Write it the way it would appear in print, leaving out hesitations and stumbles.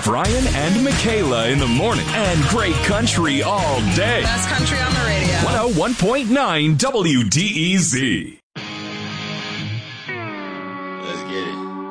Brian and Michaela in the morning and great country all day. Best country on the radio. 101.9 WDEZ.